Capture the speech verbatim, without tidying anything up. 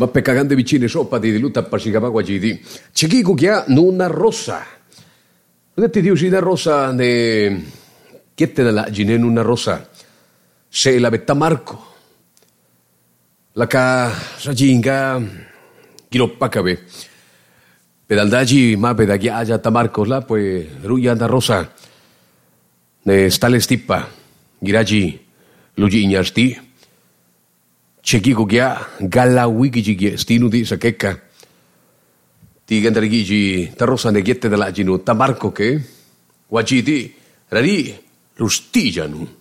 Ma per cagante vicine sopra di lutta per si capire di c'è chi che non rossa. Non ti dici una rossa ne che te la gine in una rossa. Se la betta Marco. La ca sa ginga chi lo paccabe. Pedaldaji ma pedaghi aja ta Marco la poi ruya da rossa. Ne stale stippa. Giraji lugi ignasti. C'è chi che galla wiki che stinu di sa checca. Ti gandarigi ta rossa ne ghette della ginu ta Marco che wajiti rari lo stigianu.